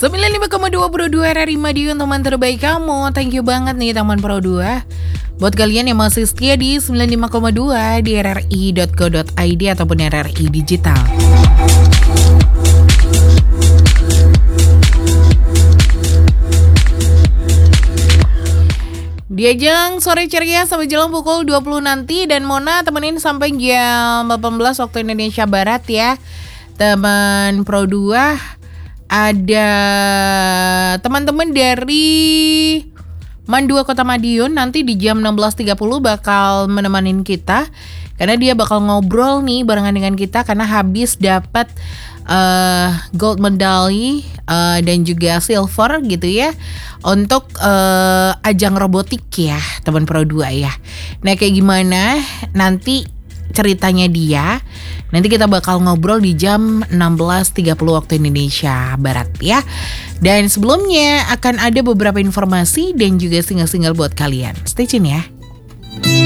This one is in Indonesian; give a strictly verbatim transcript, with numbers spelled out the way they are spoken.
sembilan puluh lima koma dua Pro dua R R I Madiun, teman terbaik kamu. Thank you banget nih teman Pro dua. Buat kalian yang masih setia di sembilan puluh lima koma dua di r r i dot co dot i d ataupun R R I Digital. Di ajang sore ceria sampai jelang pukul dua puluh nanti, dan Mona temenin sampai jam delapan belas waktu Indonesia Barat ya. Teman Pro dua, ada teman-teman dari Mandua Kota Madiun nanti di jam enam belas tiga puluh bakal menemenin kita, karena dia bakal ngobrol nih barengan dengan kita karena habis dapat uh, gold medali uh, dan juga silver gitu ya untuk uh, ajang robotik ya teman Pro dua ya. Nah kayak gimana nanti ceritanya dia, nanti kita bakal ngobrol di jam enam belas tiga puluh waktu Indonesia Barat ya. Dan sebelumnya akan ada beberapa informasi dan juga single-single buat kalian. Stay tune ya.